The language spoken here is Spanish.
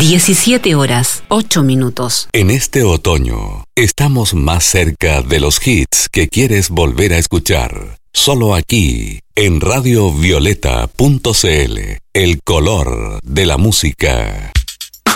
17 horas, 8 minutos. En este otoño, estamos más cerca de los hits que quieres volver a escuchar. Solo aquí, en radiovioleta.cl, el color de la música.